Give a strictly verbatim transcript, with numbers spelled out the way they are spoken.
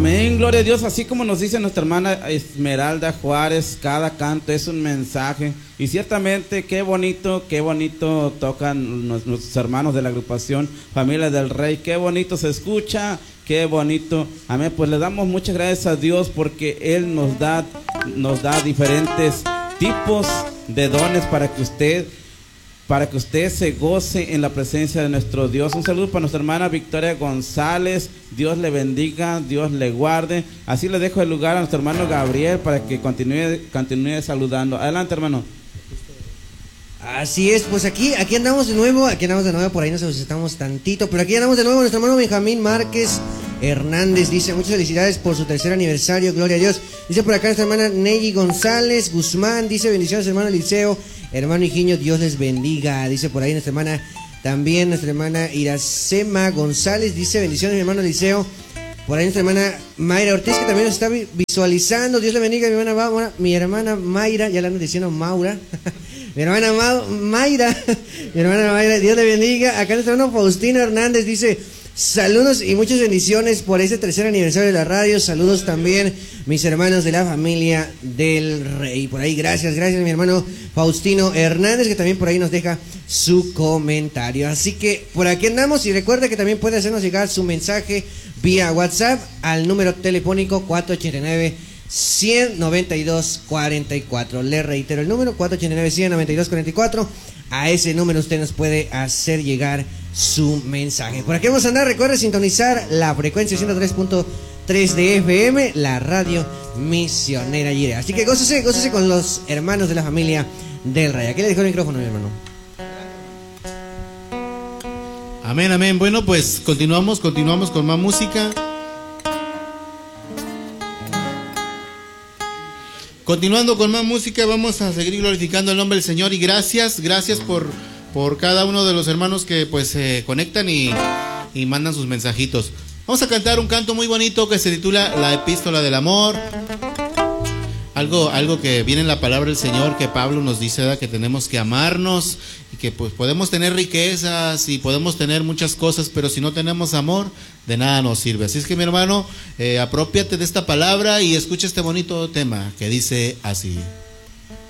Amén, gloria a Dios. Así como nos dice nuestra hermana Esmeralda Juárez, cada canto es un mensaje. Y ciertamente qué bonito, qué bonito tocan nuestros hermanos de la agrupación Familia del Rey. Qué bonito se escucha, qué bonito. Amén, pues le damos muchas gracias a Dios porque Él nos da, nos da diferentes tipos de dones para que usted... para que usted se goce en la presencia de nuestro Dios. Un saludo para nuestra hermana Victoria González. Dios le bendiga, Dios le guarde. Así le dejo el lugar a nuestro hermano Gabriel para que continúe, continúe saludando. Adelante, hermano. Así es, pues aquí, aquí andamos de nuevo, aquí andamos de nuevo, por ahí nos ausentamos tantito, pero aquí andamos de nuevo. Nuestro hermano Benjamín Márquez Hernández dice: muchas felicidades por su tercer aniversario, gloria a Dios. Dice por acá nuestra hermana Nelly González Guzmán, dice: bendiciones hermano Eliseo, hermano Higinio, Dios les bendiga. Dice por ahí nuestra hermana, también nuestra hermana Iracema González, dice: bendiciones mi hermano Eliseo. Por ahí nuestra hermana Mayra Ortiz, que también nos está visualizando, Dios le bendiga. Mi hermana, Maura, mi hermana Mayra, ya le ando diciendo Maura. Mi hermana Ma Mayra, mi hermana Mayra, Dios le bendiga. Acá nuestro hermano Faustino Hernández dice: saludos y muchas bendiciones por este tercer aniversario de la radio. Saludos también mis hermanos de la Familia del Rey. Por ahí, gracias, gracias mi hermano Faustino Hernández, que también por ahí nos deja su comentario. Así que por aquí andamos, y recuerda que también puede hacernos llegar su mensaje vía WhatsApp al número telefónico cuatro ochenta y nueve, ciento noventa y dos, cuarenta y cuatro. Le reitero el número cuatro ochenta y nueve, ciento noventa y dos, cuarenta y cuatro. A ese número usted nos puede hacer llegar su mensaje. Por aquí vamos a andar. Recuerde sintonizar la frecuencia ciento tres punto tres de F M, la radio misionera Jireh. Así que gócese, gócese con los hermanos de la Familia del Rey. Aquí le dejo el micrófono, mi hermano. Amén, amén. Bueno, pues continuamos, continuamos con más música. Continuando con más música, vamos a seguir glorificando el nombre del Señor. Y gracias, gracias por, por cada uno de los hermanos que pues se conectan y, y mandan sus mensajitos. Vamos a cantar un canto muy bonito que se titula La Epístola del Amor. Algo, algo que viene en la palabra del Señor, que Pablo nos dice, ¿verdad?, que tenemos que amarnos y que pues podemos tener riquezas y podemos tener muchas cosas, pero si no tenemos amor, de nada nos sirve. Así es que mi hermano, eh, apropiate de esta palabra y escucha este bonito tema que dice así.